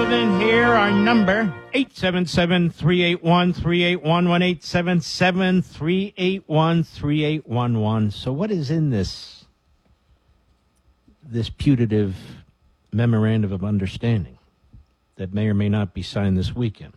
President here. Our number, 877-381-3811, 1-877-381-3811. So what is in this putative memorandum of understanding that may or may not be signed this weekend?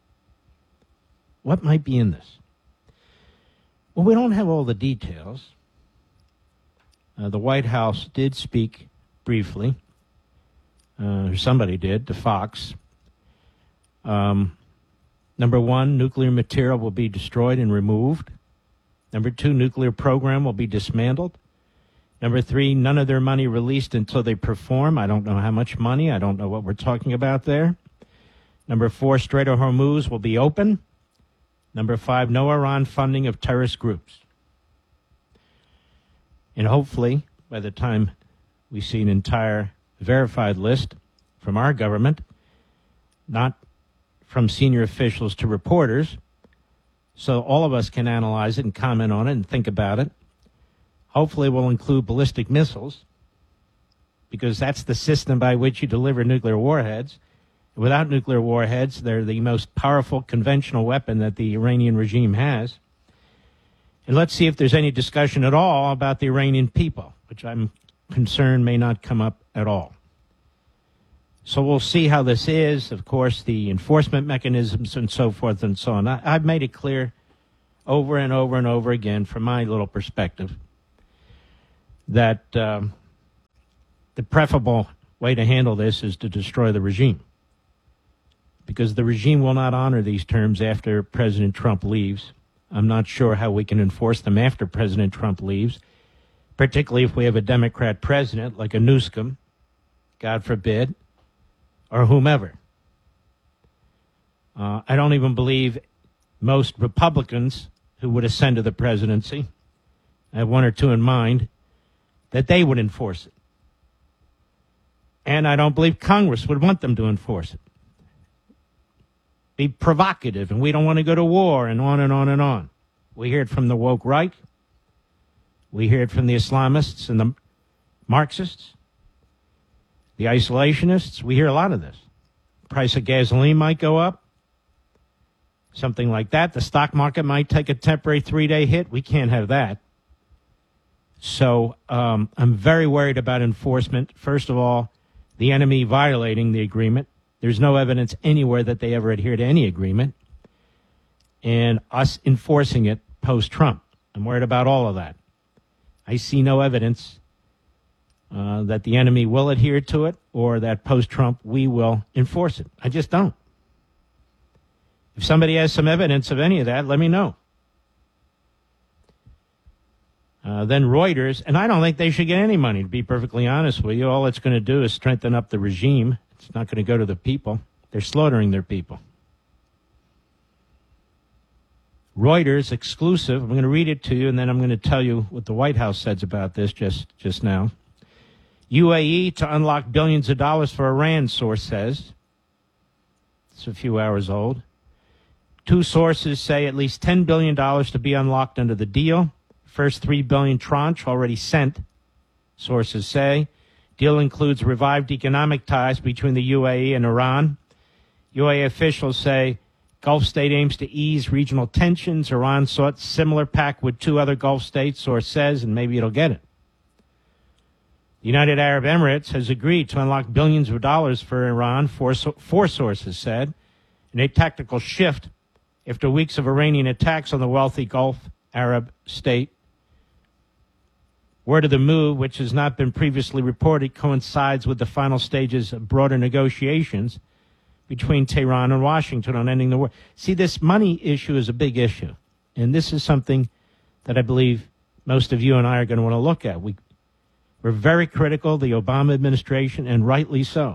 What might be in this? Well, we don't have all the details. The White House did speak briefly, or somebody did, to Fox. Number one, nuclear material will be destroyed and removed. Number two, nuclear program will be dismantled. Number three, none of their money released until they perform. I don't know how much money. I don't know what we're talking about there. Number four, Strait of Hormuz will be open. Number five, no Iran funding of terrorist groups. And hopefully, by the time we see an entire verified list from our government, not from senior officials to reporters, so all of us can analyze it and comment on it and think about it. Hopefully we'll include ballistic missiles, because that's the system by which you deliver nuclear warheads. Without nuclear warheads, they're the most powerful conventional weapon that the Iranian regime has. And let's see if there's any discussion at all about the Iranian people, which I'm concerned may not come up at all. So we'll see how this is. Of course, the enforcement mechanisms and so forth and so on. I've made it clear over and over and over again from my little perspective that the preferable way to handle this is to destroy the regime, because the regime will not honor these terms after President Trump leaves. I'm not sure how we can enforce them after President Trump leaves, particularly if we have a Democrat president like a Newsom, God forbid, or whomever. I don't even believe most Republicans who would ascend to the presidency, I have one or two in mind, that they would enforce it. And I don't believe Congress would want them to enforce it. Be provocative, and we don't want to go to war, and on and on and on. We hear it from the woke right. We hear it from the Islamists and the Marxists, the isolationists. We hear a lot of this. Price of gasoline might go up, something like that. The stock market might take a temporary 3-day hit. We can't have that. So I'm very worried about enforcement. First of all, the enemy violating the agreement. There's no evidence anywhere that they ever adhere to any agreement. And us enforcing it post-Trump. I'm worried about all of that. I see no evidence that the enemy will adhere to it, or that post-Trump we will enforce it. I just don't. If somebody has some evidence of any of that, let me know. Then Reuters, and I don't think they should get any money, to be perfectly honest with you. All it's going to do is strengthen up the regime. It's not going to go to the people. They're slaughtering their people. Reuters, exclusive. I'm going to read it to you, and then I'm going to tell you what the White House says about this just now. UAE to unlock billions of dollars for Iran, source says. It's a few hours old. Two sources say at least $10 billion to be unlocked under the deal. First $3 billion tranche already sent, sources say. Deal includes revived economic ties between the UAE and Iran. UAE officials say Gulf state aims to ease regional tensions. Iran sought similar pact with two other Gulf states, source says, and maybe it'll get it. The United Arab Emirates has agreed to unlock billions of dollars for Iran, four sources said, in a tactical shift after weeks of Iranian attacks on the wealthy Gulf Arab state. Word of the move, which has not been previously reported, coincides with the final stages of broader negotiations between Tehran and Washington on ending the war. See, this money issue is a big issue, and this is something that I believe most of you and I are going to want to look at. We're very critical of the Obama administration, and rightly so,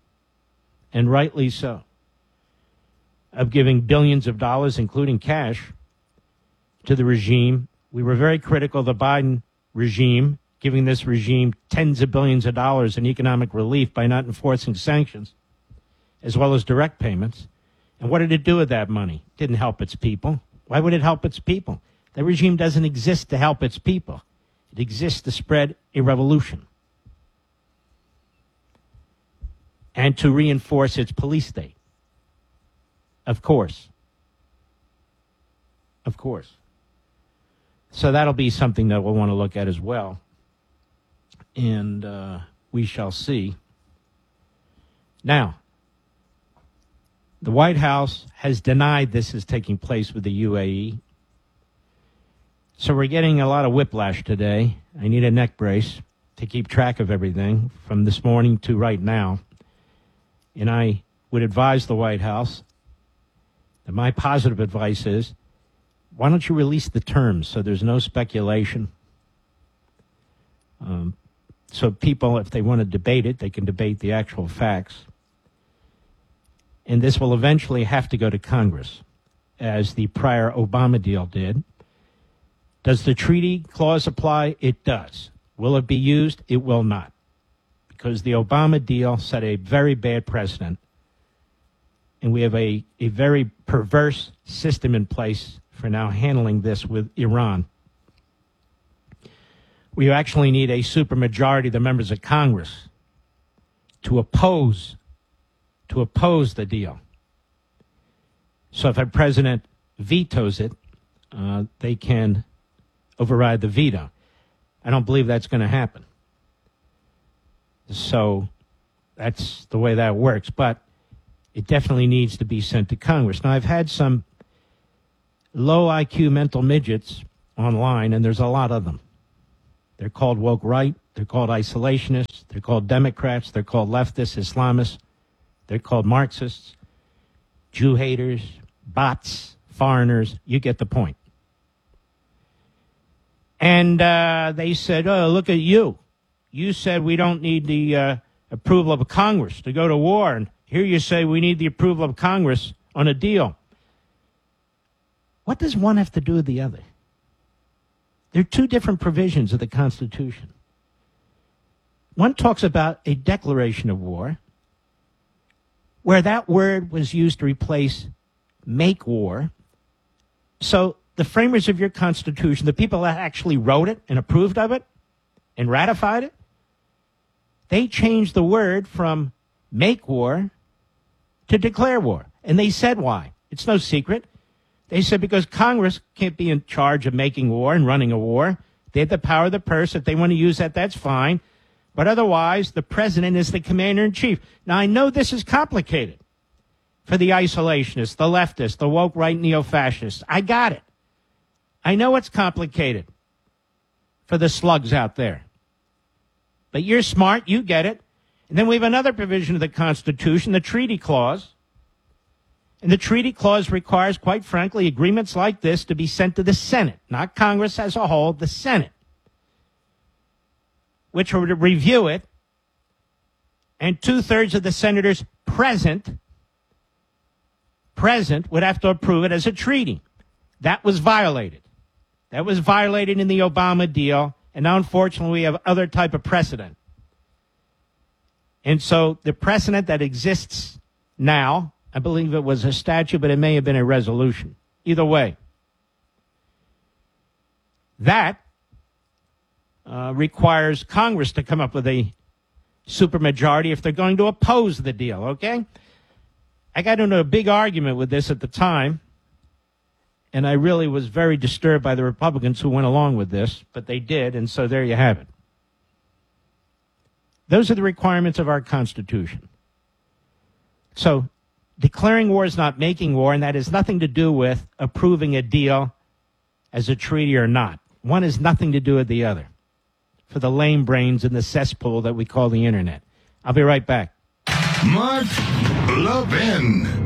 of giving billions of dollars, including cash, to the regime. We were very critical of the Biden regime, giving this regime tens of billions of dollars in economic relief by not enforcing sanctions, as well as direct payments. And what did it do with that money? It didn't help its people. Why would it help its people? The regime doesn't exist to help its people. It exists to spread a revolution. and to reinforce its police state. Of course. Of course. So that'll be something that we'll want to look at as well. And we shall see. Now, the White House has denied this is taking place with the UAE. So we're getting a lot of whiplash today. I need a neck brace to keep track of everything from this morning to right now. And I would advise the White House that my positive advice is, why don't you release the terms so there's no speculation? So people, if they want to debate it, they can debate the actual facts. And this will eventually have to go to Congress, as the prior Obama deal did. Does the treaty clause apply? It does. Will it be used? It will not. Because the Obama deal set a very bad precedent. And we have a very perverse system in place for now handling this with Iran. We actually need a supermajority of the members of Congress to oppose the deal. So if a president vetoes it, they can override the veto. I don't believe that's going to happen. So that's the way that works. But it definitely needs to be sent to Congress. Now, I've had some low IQ mental midgets online, and there's a lot of them. They're called woke right. They're called isolationists. They're called Democrats. They're called leftists, Islamists. They're called Marxists, Jew haters, bots, foreigners. You get the point. And they said, oh, look at you. You said we don't need the approval of Congress to go to war. And here you say we need the approval of Congress on a deal. What does one have to do with the other? There are two different provisions of the Constitution. One talks about a declaration of war, where that word was used to replace make war. So the framers of your Constitution, the people that actually wrote it and approved of it and ratified it, they changed the word from make war to declare war. And they said why. It's no secret. They said because Congress can't be in charge of making war and running a war. They have the power of the purse. If they want to use that, that's fine. But otherwise, the president is the commander-in-chief. Now, I know this is complicated for the isolationists, the leftists, the woke right neo-fascists. I got it. I know it's complicated for the slugs out there. But you're smart. You get it. And then we have another provision of the Constitution, the treaty clause. And the treaty clause requires, quite frankly, agreements like this to be sent to the Senate, not Congress as a whole, the Senate, which would review it, and 2/3 of the senators present would have to approve it as a treaty. That was violated. That was violated in the Obama deal, and now, unfortunately, we have other type of precedent. And so the precedent that exists now, I believe it was a statute, but it may have been a resolution. Either way, that requires Congress to come up with a supermajority if they're going to oppose the deal, okay? I got into a big argument with this at the time, and I really was very disturbed by the Republicans who went along with this, but they did, and so there you have it. Those are the requirements of our Constitution. So declaring war is not making war, and that has nothing to do with approving a deal as a treaty or not. One has nothing to do with the other. For the lame brains in the cesspool that we call the internet. I'll be right back. Mark Levin.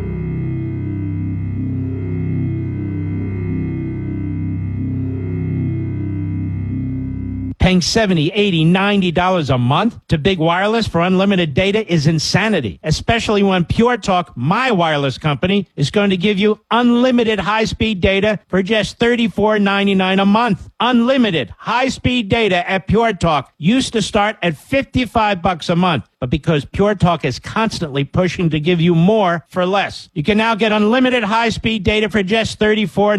Paying $70, $80, $90 a month to Big Wireless for unlimited data is insanity, especially when Pure Talk, my wireless company, is going to give you unlimited high-speed data for just $34.99 a month. Unlimited high-speed data at Pure Talk used to start at $55 a month. But because Pure Talk is constantly pushing to give you more for less, you can now get unlimited high-speed data for just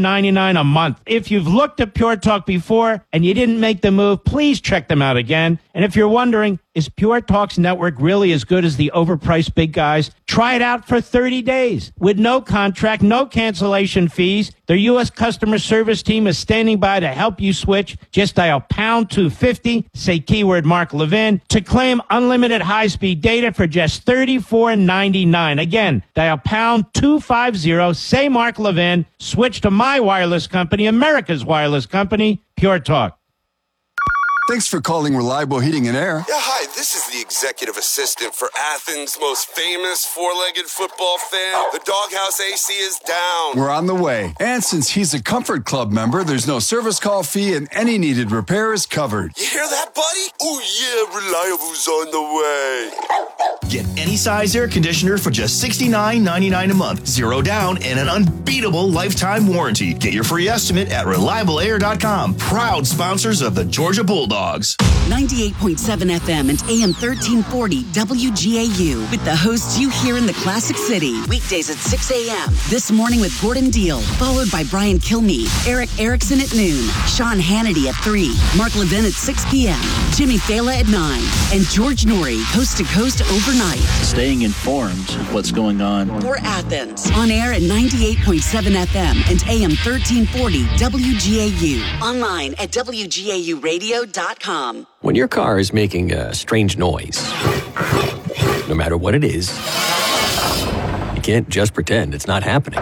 $34.99 a month. If you've looked at Pure Talk before and you didn't make the move, please check them out again And if you're wondering, is Pure Talk's network really as good as the overpriced big guys? Try it out for 30 days with no contract, no cancellation fees. Their U.S. customer service team is standing by to help you switch. Just dial pound 250, say keyword Mark Levin, to claim unlimited high-speed data for just $34.99. Again, dial pound 250, say Mark Levin, switch to my wireless company, America's wireless company, Pure Talk. Thanks for calling Reliable Heating and Air. Yeah, hi, this is the executive assistant for Athens' most famous four-legged football fan. The Doghouse AC is down. We're on the way. And since he's a Comfort Club member, there's no service call fee and any needed repair is covered. You hear that, buddy? Oh, yeah, Reliable's on the way. Get any size air conditioner for just $69.99 a month. Zero down and an unbeatable lifetime warranty. Get your free estimate at ReliableAir.com. Proud sponsors of the Georgia Bulldogs. 98.7 FM and AM 1340 WGAU with the hosts you hear in the Classic City. Weekdays at 6 a.m. This morning with Gordon Deal, followed by Brian Kilmeade, Eric Erickson at noon, Sean Hannity at 3, Mark Levin at 6 p.m., Jimmy Fela at 9, and George Norrie, coast to coast overnight. Staying informed of what's going on. For Athens, on air at 98.7 FM and AM 1340 WGAU. Online at WGAUradio.com. When your car is making a strange noise, no matter what it is, you can't just pretend it's not happening.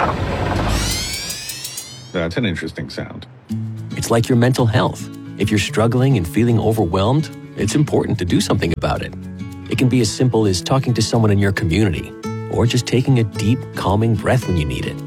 That's an interesting sound. It's like your mental health. If you're struggling and feeling overwhelmed, it's important to do something about it. It can be as simple as talking to someone in your community, or just taking a deep, calming breath when you need it.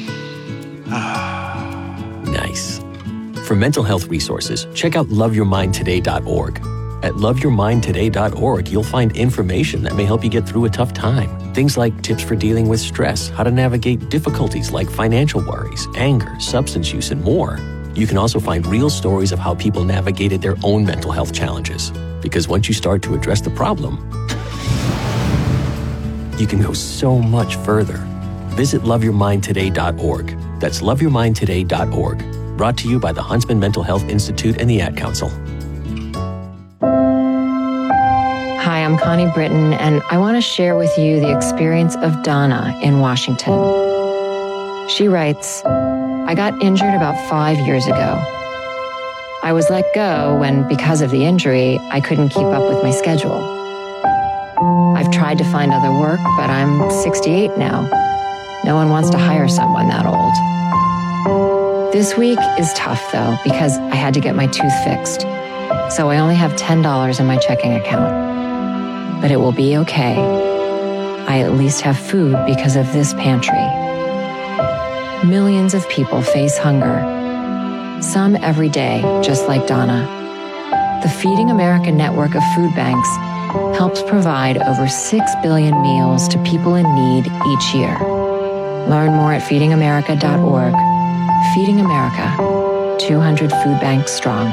Nice. For mental health resources, check out loveyourmindtoday.org. At loveyourmindtoday.org, you'll find information that may help you get through a tough time. Things like tips for dealing with stress, how to navigate difficulties like financial worries, anger, substance use, and more. You can also find real stories of how people navigated their own mental health challenges. Because once you start to address the problem, you can go so much further. Visit loveyourmindtoday.org. That's loveyourmindtoday.org. Brought to you by the Huntsman Mental Health Institute and the Ad Council. Hi, I'm Connie Britton, and I want to share with you the experience of Donna in Washington. She writes, I got injured about 5 years ago. I was let go when, because of the injury, I couldn't keep up with my schedule. I've tried to find other work, but I'm 68 now. No one wants to hire someone that old. This week is tough, though, because I had to get my tooth fixed. So I only have $10 in my checking account. But it will be okay. I at least have food because of this pantry. Millions of people face hunger. Some every day, just like Donna. The Feeding America network of food banks helps provide over 6 billion meals to people in need each year. Learn more at feedingamerica.org. Feeding America, 200 food banks strong.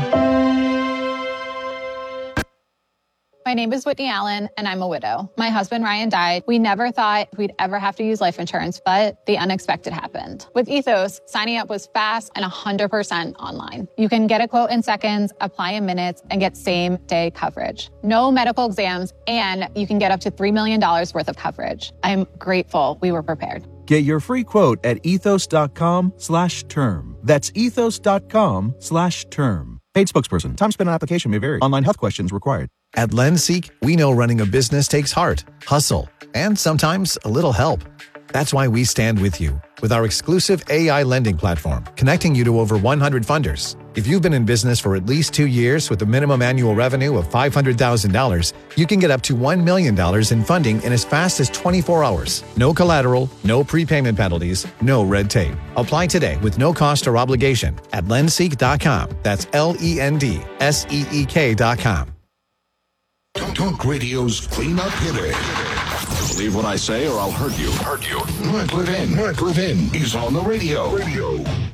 My name is Whitney Allen, and I'm a widow. My husband, Ryan, died. We never thought we'd ever have to use life insurance, but the unexpected happened. With Ethos, signing up was fast and 100% online. You can get a quote in seconds, apply in minutes, and get same-day coverage. No medical exams, and you can get up to $3 million worth of coverage. I'm grateful we were prepared. Get your free quote at ethos.com/term. That's ethos.com/term. Paid spokesperson. Time spent on application may vary. Online health questions required. At LendSeek, we know running a business takes heart, hustle, and sometimes a little help. That's why we stand with you with our exclusive AI lending platform, connecting you to over 100 funders. If you've been in business for at least 2 years with a minimum annual revenue of $500,000, you can get up to $1 million in funding in as fast as 24 hours. No collateral, no prepayment penalties, no red tape. Apply today with no cost or obligation at lendseek.com. That's LENDSEEK.com. Talk Radio's cleanup hitter. Believe what I say or I'll hurt you. Mark Levin is on the radio.